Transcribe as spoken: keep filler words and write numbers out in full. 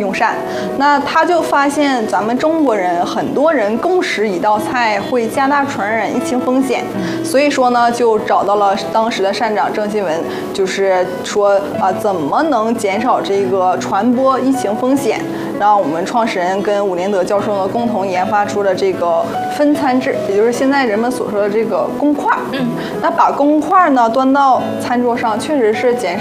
用膳。那他就发现咱们中国人很多人共食一道菜会加大传染疫情风险，所以说呢，就找到了当时的善长郑希文，就是说啊、呃，怎么能减少这个传播疫情风险？让我们创始人跟伍连德教授呢共同研发出了这个分餐制，也就是现在人们所说的这个公筷。嗯，那把公筷呢端到餐桌上，确实是减少